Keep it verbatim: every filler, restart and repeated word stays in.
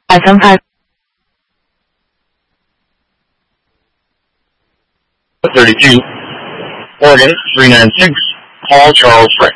I come five. thirty-two. Oregon, three nine six. Paul Charles Frank.